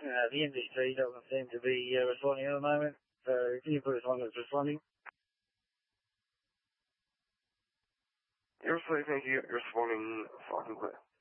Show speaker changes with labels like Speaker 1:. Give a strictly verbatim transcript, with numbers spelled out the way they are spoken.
Speaker 1: Uh, the industry doesn't seem to be uh, responding at the moment, so can you put us on that's responding?
Speaker 2: You're responding, thank you. You're responding fucking quick.